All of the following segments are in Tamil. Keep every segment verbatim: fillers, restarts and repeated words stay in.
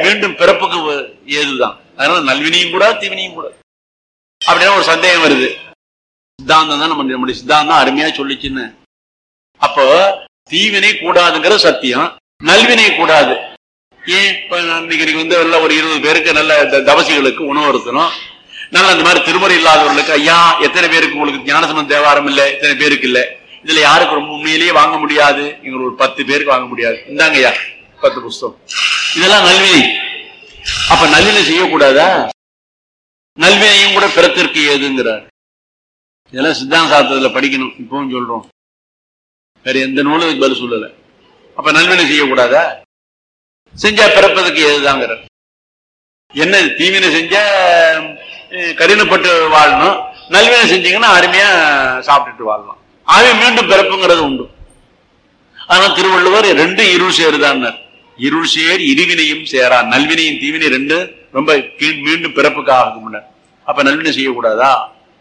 மீண்டும் பிறப்புக்கு ஏதுதான். அதனால நல்வினையும் கூட தீவினையும் கூட. அப்படின்னா ஒரு சந்தேகம் வருது. சித்தாந்தம் தான் நம்ம நம்முடைய சித்தாந்தம் அருமையா சொல்லிச்சுன்னு. அப்போ தீவினை கூடாதுங்கிற சத்தியம், நல்வினை கூடாது. ஏன் இப்ப இன்னைக்கு வந்து எல்லாம் ஒரு இருபது பேருக்கு நல்ல தவசிகளுக்கு உணவு இருக்கணும், நல்ல அந்த மாதிரி திருமுறை இல்லாதவர்களுக்கு ஐயா எத்தனை பேருக்கு உங்களுக்கு ஞானசம்பந்தம் தேவாரம் இல்லை, எத்தனை பேருக்கு இல்லை, இதுல யாருக்கு ரொம்ப உண்மையிலேயே வாங்க முடியாது, எங்களுக்கு ஒரு பத்து பேருக்கு வாங்க முடியாது, இந்தாங்க ஐயா பத்து புஸ்தகம், இதெல்லாம் நல்வினை. அப்ப நல்வினை செய்யக்கூடாதா? நல்வினையும் கூட பிறத்திற்கு ஏதுங்கிறார். இதெல்லாம் சித்தாந்த சாஸ்திரத்துல படிக்கணும். இப்பவும் சொல்றோம், வேற எந்த நூலுக்கு பதில் சொல்லல. அப்ப நல்வினை செய்யக்கூடாதா? செஞ்சா பிறப்பதற்கு ஏதுதாங்கிற. என்ன தீவினை செஞ்சா கடினப்பட்டு வாழணும், நல்வினை செஞ்சீங்கன்னா அருமையா சாப்பிட்டுட்டு வாழலாம். ஆகவே மீண்டும் பிறப்புங்கிறது உண்டு. ஆனா திருவள்ளுவர் ரெண்டு இருள் சேருதான்னார். இருள் சேர் இருவினையும் சேரா. நல்வினையும் தீவினை ரெண்டு ரொம்ப மீண்டும் பிறப்புக்கு ஆகும். அப்ப நல்வினை செய்யக்கூடாதா?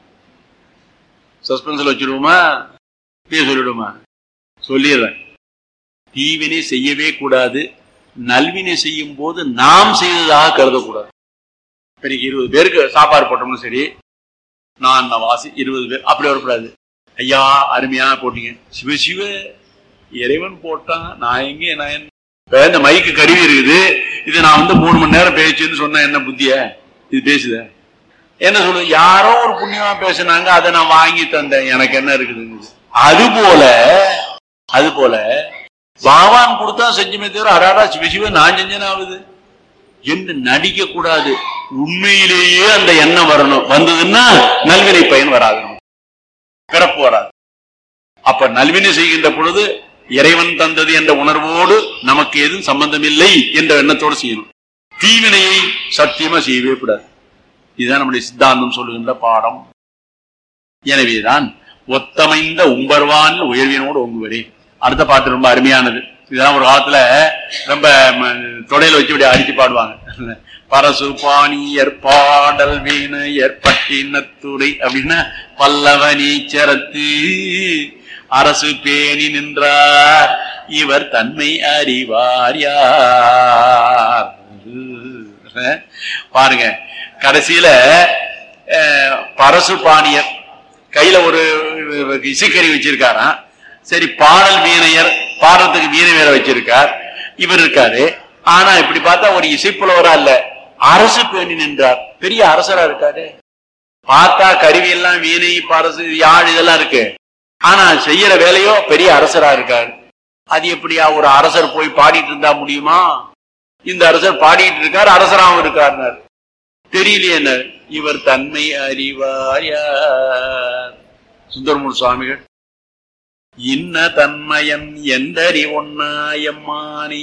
சஸ்பென்ஸ்ல வச்சிருவோமா, சொல்லிடுமா? சொல்லிடுறேன். தீவினை செய்யவே கூடாது. நல்வினை செய்யும் போது நாம் செய்ததாக கருதக்கூடாது. இன்னைக்கு இருபது பேருக்கு சாப்பாடு போட்டோம்னு சரி, நான் வாசி இருபது பேர் அப்படி வரக்கூடாது. ஐயா அருமையா போட்டீங்க, சிவ சிவ இறைவன் போட்டான், நான் எங்க நான் இந்த மைக்கு கருவி இருக்குது, இது நான் வந்து மூணு மணி நேரம் பேசுன்னு சொன்ன என்ன புத்திய இது பேசுத என்ன சொல்லுது? யாரோ ஒரு புண்ணியமா பேசினாங்க, அதை நான் வாங்கி தந்தேன், எனக்கு என்ன இருக்குதுங்க. அது போல அது போல பகவான் கொடுத்தா செஞ்சுமே தவிர அடாடா சிவசிவ நான் செஞ்சேன்னு ஆகுது என்று நடிக்க கூடாது. உண்மையிலேயே அந்த எண்ணம் வரணும். வந்ததுன்னா நல்வினை பயன் வராது, பிறப்பு வராது. அப்ப நல்வினை செய்கின்ற பொழுது இறைவன் தந்தது என்ற உணர்வோடு நமக்கு எதுவும் சம்பந்தம் இல்லை என்ற எண்ணத்தோடு செய்யணும். தீவினையை சத்தியமா செய்யவே கூடாது. இதுதான் நம்முடைய சித்தாந்தம் சொல்லுகின்ற பாடம். எனவேதான் ஒத்தமைந்த உம்பர்வான் உயர்வினோடு ஒங்குவரே. அடுத்த பாட்டு ரொம்ப அருமையானது. இதெல்லாம் ஒரு காலத்துல ரொம்ப தொடையில வச்சு இப்படி அடிச்சு பாடுவாங்க. பரசு பாணியர் பாடல் வீண ஏற்பட்டினத்துறை அப்படின்னா பல்லவ நீச்சரத்து அரசு பேணி நின்றார் இவர் தன்மை அறிவார் யார். பாருங்க, கடைசியில பரசு பாணியர் கையில ஒரு இசைக்கறி வச்சிருக்காராம். சரி, பாடல் வீணையர் பாடுறதுக்கு வீணை வேற வச்சிருக்கார், இவர் இருக்காரு. ஆனா இப்படி பார்த்தா ஒரு இசைப்புலவரா இல்ல, அரசு பேணி நின்றார், பெரிய அரசரா இருக்காரு. பார்த்தா கருவி எல்லாம் வீணை பரசு யாழ் இதெல்லாம் இருக்கு, ஆனா செய்யற வேலையோ பெரிய அரசரா இருக்காரு. அது எப்படியா ஒரு அரசர் போய் பாடிட்டு இருந்தா முடியுமா? இந்த அரசர் பாடிட்டு இருக்காரு, அரசராகவும் இருக்காருனார். தெரியலையே என்ன, இவர் தன்மை அறிவார் யார். சுந்தரமூர்த்தி சுவாமிகள் இன்ன தன்மயன் எந்தறி ஒன்னாயம்மானி.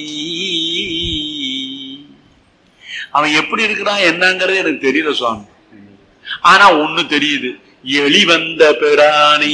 அவன் எப்படி இருக்கிறான் என்னங்கிறது எனக்கு தெரியல சுவாமி, ஆனா ஒண்ணு தெரியுது, எலி வந்த பிராணி.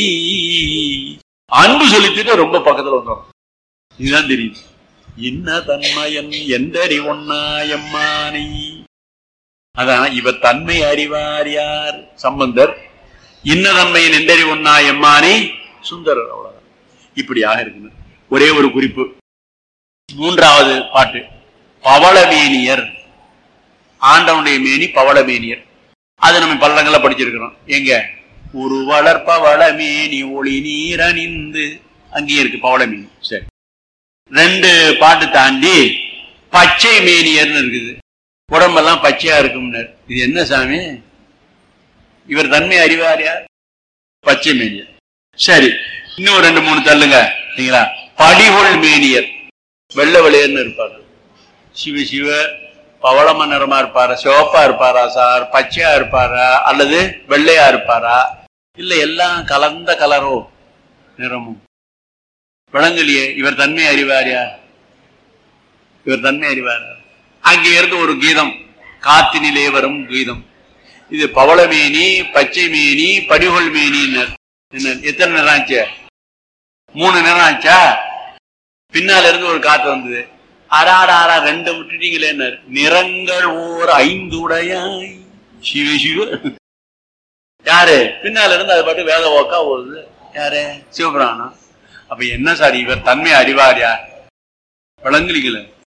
அன்பு செலுத்திட்டு ரொம்ப பக்கத்துல வந்தோம், இதுதான் தெரியுது. இன்ன தன்மயன் எந்தறி ஒன்னாயம்மானி. அதான் இவர் தன்மை அறிவார் யார் சம்பந்தர், இன்ன தன்மையின் எந்தறி ஒன்னாயம்மானி சுந்தரர். அவ்வளவுதான். இப்படியாக இருக்கு. ஒரே ஒரு குறிப்பு, மூன்றாவது பாட்டு பவளமேனியர். ஆண்டவனுடைய மேனி பவளமேனியர். அது நம்ம பல்லங்கள படிச்சிருக்கிறோம். எங்க ஒரு வளர் பவளமேனி ஒளி நீரணிந்து, அங்கேயே இருக்கு பவளமேனி. சரி, ரெண்டு பாட்டு தாண்டி பச்சை மேனியர்னு இருக்குது. உடம்பெல்லாம் பச்சையா இருக்கும்னர். இது என்ன சாமி? இவர் தன்மை அறிவார் யார்? பச்சை மேனியர். சரி, இன்னும் ரெண்டு மூணு தள்ளுங்க. சரிங்களா? படிகொள் மேனியர், வெள்ளை வெளியர்னு இருப்பாரு. சிவ சிவ பவளம நிறமா இருப்பாரா, சிவப்பா இருப்பாரா சார், பச்சையா இருப்பாரா அல்லது வெள்ளையா இருப்பாரா, இல்ல எல்லாம் கலந்த கலரோ நிறமும் விளங்கலையே. இவர் தன்மை அறிவார் யார்? இவர் தன்மை அறிவார். அங்கே இருந்து ஒரு கீதம், காத்தினிலே வரும் கீதம். இது பவளமேனி, பச்சை மேனி, படிகொள் மேனின்னு. எத்தனை நேரம் ஆச்சு? மூணு நேரம் ஆச்சா? பின்னால இருந்து ஒரு காத்து வந்தது. ஆறாடா ஆறா ரெண்டு விட்டுட்டீங்களே. நிறங்கள் ஓர் ஐந்து உடையாய். சிவ சிவ யாரு? பின்னால இருந்து அது பாட்டு வேத ஓக்கா போகுது. யாரு? சிவபிராணம். அப்ப என்ன சார் இவர் தன்மை அறிவார் யார்? விளங்குலீங்களே.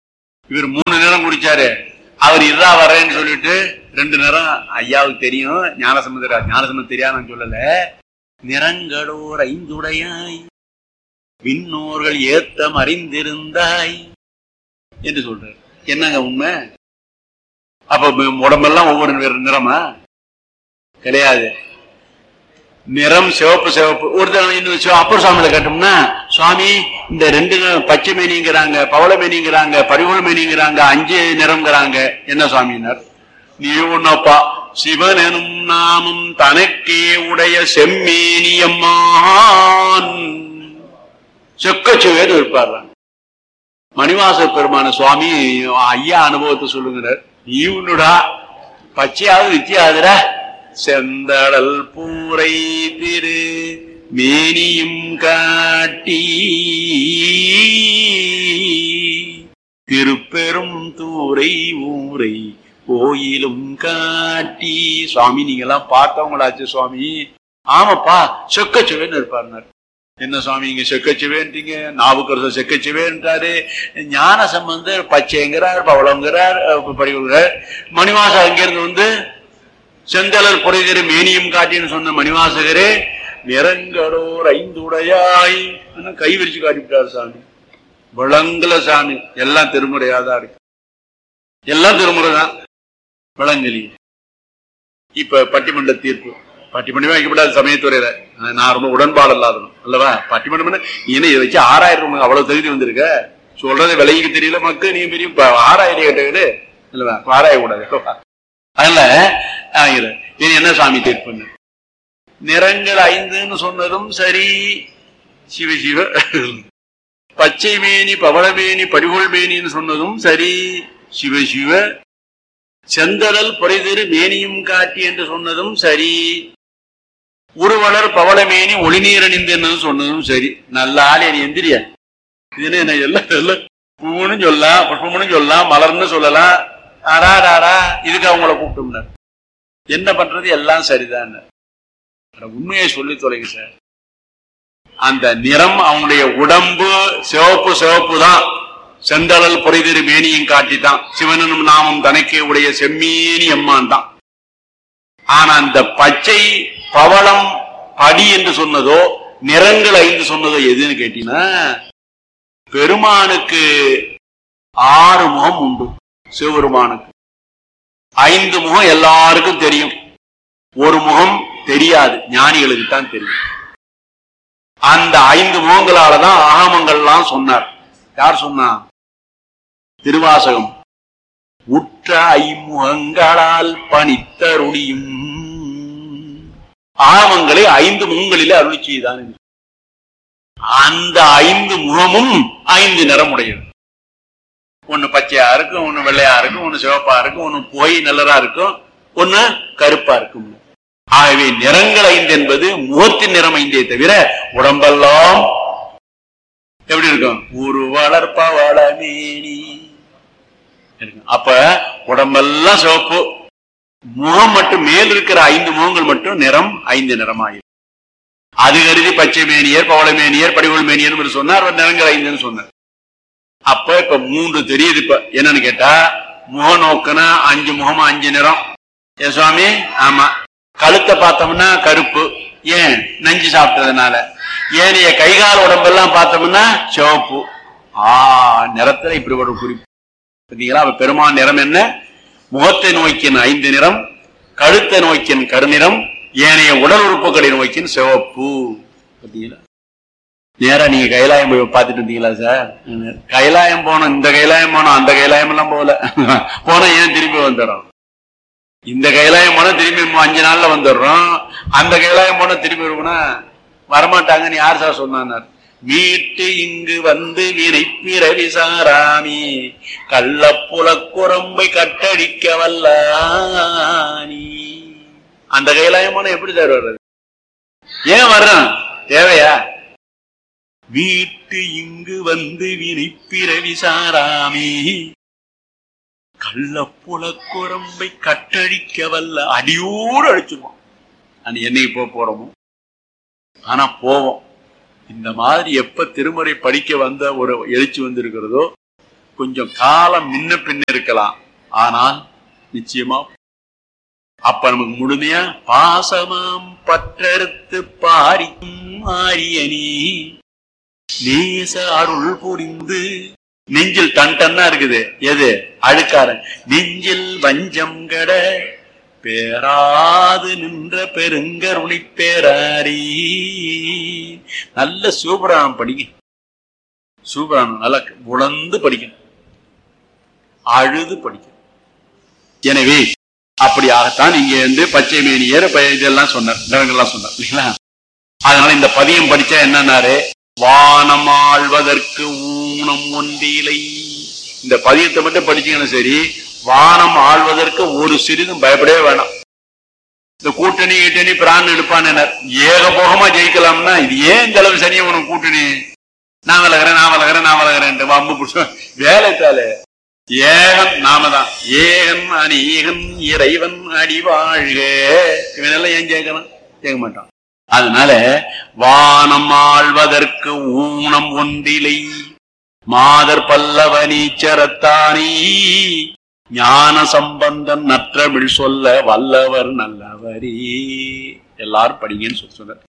இவர் மூணு நேரம் குடிச்சாரு, அவர் இதா வர்றேன்னு சொல்லிட்டு ரெண்டு நேரம் ஐயாவுக்கு தெரியும். ஞானசம்பந்தரா ஞானசம்பந்தம் தெரியாது நான் சொல்லல. நிறங்களோர் ஐந்துடையாய் விண்ணோர்கள் ஏத்தம் அறிந்திருந்தாய் என்று சொல்றாரு. என்னங்க உண்மை? அப்ப உடம்பெல்லாம் ஒவ்வொரு நிறமா கிடையாது. நிறம் சிவப்பு சிவப்பு. ஒருத்தர் அப்பர் சுவாமியில கேட்டோம்னா, சுவாமி இந்த ரெண்டு பச்சை மேனிங்கிறாங்க, பவள மேனிங்கிறாங்க, பரிவுள மேனிங்கிறாங்க, அஞ்சு நிறம்ங்கிறாங்க, என்ன சுவாமினார்? நீ ஒன்னப்பா சிவன் எனும் நாமும் தனக்கே உடைய செம்மேனியம்மான் செக்கச்சுவேன்னு இருப்பார். மணிவாச பெருமான சுவாமி ஐயா அனுபவத்தை சொல்லுங்கிறார். நீ உன்னுடா பச்சையாவது வித்தியாதுடா, செந்தடல் பூரை திரு மேனியும் காட்டி திருப்பெரும் தூரை ஊரை கோயிலும் காட்டி. சுவாமி நீங்க எல்லாம் பார்த்தவங்களாச்சு சுவாமி. ஆமாப்பா செக்கச்சுவேன்னு இருப்பார். என்ன சுவாமி இங்க செக்கச்சுவேன்றீங்க? நாவுக்கரசர் செக்கச்சுவேன்றாரு, ஞான சம்பந்தர் பச்சைங்கிறார், பவளங்கிறார், படிக்கிறார். மணிவாசர் அங்கிருந்து வந்து செந்தலர் புரைதிரு மேனியும் காட்டின்னு சொன்ன மணிவாசகரே நிறங்களோர் ஐந்துடையாய் கை விரிச்சு காட்டிவிட்டார் சாமி. விளங்கல சாமி. எல்லாம் திருமுறையாதான் இருக்கு, எல்லாம் திருமுறை தான், விளங்கலி. இப்ப பட்டிமன்ற தீர்ப்பு பட்டிமன்றமே வைக்கப்படாது சமயத்துறையில. நான் ரொம்ப உடன்பாடு இல்லாதனும் அல்லவா? பட்டிமன்றம் இதை வச்சு ஆறாயிரம் அவ்வளவு தகுதி வந்திருக்க. சொல்றது விலைக்கு தெரியல மக்கள். நீ பெரிய ஆறாயிரம் கேட்டது இல்லவா? ஆராய கூடாது. அதனால இது என்ன சாமி தீர்ப்பு? நிறங்கள் ஐந்துன்னு சொன்னதும் சரி, சிவ சிவ. பச்சை மேனி பவளமேனி படிகொள் மேனின்னு சொன்னதும் சரி, சிவ சிவ. செந்தடல் புரைதிரு மேனியும் காட்டி என்று சொன்னதும் சரி, உருவலர் பவளமேனி ஒளிநீரணிந்து சொன்னதும் சரி. நல்ல ஆளே நீ எந்திரியா? இது என்ன எல்லாம் எல்லாம் பூன்னு சொல்லலாம், புஷ்பம்னு சொல்லலாம், மலர்ன்னு சொல்லலாம். ஆடாடாடா இதுக்கு அவங்கள கூப்பிட்டோம்னார். என்ன பண்றது? எல்லாம் சரிதான். உண்மையை சொல்லி தொலைங்க சார். அந்த நிறம் அவனுடைய உடம்பு சிவப்பு சிவப்பு தான். செந்தழல் புரைதிரு மேனியும் காட்டித்தான். சிவனும் நாமும் தனக்கே உடைய செம்மேனி அம்மான் தான். ஆனா அந்த பச்சை பவளம் படி என்று சொன்னதோ நிறங்கள் ஐந்து சொன்னதோ எதுன்னு கேட்டீங்கன்னா, பெருமானுக்கு ஆறு முகம் உண்டு. சிவபெருமானுக்கு ஐந்து முகம் எல்லாருக்கும் தெரியும், ஒரு முகம் தெரியாது, ஞானிகளுக்கு தான் தெரியும். அந்த ஐந்து முகங்களாலதான் ஆகமங்கள்லாம் சொன்னார். யார் சொன்னா? திருவாசகம். உற்ற ஐமுகங்களால் பணித்தருளியும் ஆகமங்களை ஐந்து முகங்களிலே அருளி செய்தான். அந்த ஐந்து முகமும் ஐந்து நிறமுடையது. ஒண்ணு பச்சையா இருக்கும், ஒண்ணு வெள்ளையா இருக்கும், ஒண்ணு சிவப்பா இருக்கும், ஒண்ணு புகை நல்லரா இருக்கும், ஒண்ணு கருப்பா இருக்கும். ஆகவே நிறங்கள் ஐந்து என்பது முகத்தின் நிறம் ஐந்தே தவிர உடம்பெல்லாம் எப்படி இருக்கும்? ஒரு வளர்ப்ப வளமேனி. அப்ப உடம்பெல்லாம் சிவப்பு, முகம் மட்டும் மேல் இருக்கிற ஐந்து முகங்கள் மட்டும் நிறம் ஐந்து நிறமாயிரும். அது கருதி பச்சை மேனியர் பவள மேனியர் படிகொள் மேனியர் சொன்னார், நிறங்கள் ஐந்துன்னு சொன்னார். அப்ப இப்ப மூன்று தெரியுது. இப்ப என்னன்னு கேட்டா, முக நோக்குனா அஞ்சு முகமா அஞ்சு நிறம். ஏ சுவாமி? ஆமா. கழுத்தை பார்த்தோம்னா கருப்பு, ஏன்? நஞ்சு சாப்பிட்டதுனால. ஏனைய கைகால உடம்பெல்லாம் பார்த்தோம்னா சிவப்பு. ஆஹ் நிறத்துல இப்படி ஒரு குறிப்பு பார்த்தீங்களா? பெருமான் நிறம் என்ன? முகத்தை நோக்கின் ஐந்து நிறம், கழுத்தை நோக்கின் கருநிறம், ஏனைய உடல் உறுப்புகளை நோக்கின் சிவப்பு. பார்த்தீங்களா? நேரா நீங்க கைலாயம் போய் பார்த்துட்டு இருந்தீங்களா சார்? கைலாயம் போனோம், இந்த கைலாயம் போனோம், அந்த கைலாயம் எல்லாம் போகல. போனா ஏன் திரும்பி வந்துடுறோம்? இந்த கைலாயம் போனா திரும்பி அஞ்சு நாள்ல வந்துடுறோம், அந்த கைலாயம் போனா திரும்பி வரும்னா வரமாட்டாங்கன்னு யார் சார் சொன்னார்? மீட்டு இங்கு வந்து வினை பிறவி சாராமி கள்ளப்புல குரம்பை கட்டடிக்க வல்லானி. அந்த கைலாயம் போனா எப்படி சார் வர்றது? ஏன் வர்றோம்? தேவையா? வீட்டு இங்கு வந்து வினை பிறவி சாராமி கள்ளப்புல குரம்பை கட்டடிக்க வல்ல. அடியோடு அடிச்சிருவோம். அது என்னைக்கு போக போறோமோ, ஆனா போவோம். இந்த மாதிரி எப்ப திருமுறை படிக்க வந்த ஒரு எழுச்சி வந்திருக்கிறதோ கொஞ்சம் காலம் முன்ன பின்ன இருக்கலாம், ஆனால் நிச்சயமா அப்ப நமக்கு முழுமையா பாசமாம் பற்றறுத்து பாரிக்கும் ஆரியனி நேச அருள் புரிந்து நெஞ்சில் டன் டன்னா இருக்குது. எது அழுக்காரன் நெஞ்சில் வஞ்சம் கட பேராது நின்ற பெருங்கருணை பேராரி. நல்ல சிவபுராணம் படிங்க, சிவபுராணம் நல்லா உணர்ந்து படிக்கணும், அழுது படிக்கணும். எனவே அப்படியாகத்தான் இங்க வந்து பச்சை மேனியர் இதெல்லாம் சொன்னார், இடங்கள்லாம் சொன்னார் இல்லைங்களா. அதனால இந்த பதியம் படிச்சா என்னன்னாரு, வானம் ஆழ்வதற்கு ஊனம் ஒன்றிலை. இந்த பதியத்தை மட்டும் படிச்சீங்கன்னா சரி, வானம் ஆழ்வதற்கு ஒரு சிறிதும் பயப்படவே வேணாம். இந்த கூட்டணி கீட்டணி பிரான் எடுப்பான் ஏகபோகமா ஜெயிக்கலாம்னா இது ஏன் இந்த அளவு சனியை உனக்கு கூட்டணி, நான் வளர்கிறேன் நான் வளர்கிறேன் நான் வளர்கிறேன் வம்பு பிடிச்ச வேலைத்தாலே. ஏகன் நாம தான், ஏகன் அநீகன் இறைவன் அடி வாழ்க. இவனெல்லாம் ஏன் கேட்கலாம், கேட்க மாட்டான். அதனால வானம் ஆழ்வதற்கு ஊனம் ஒன்றிலை மாதர் பல்லவ நீச்சரத்தானி ஞான சம்பந்தன் நற்றமிழ் சொல்ல வல்லவர் நல்லவரே. எல்லாரும் படிங்கன்னு சொல்லி சொன்னார்.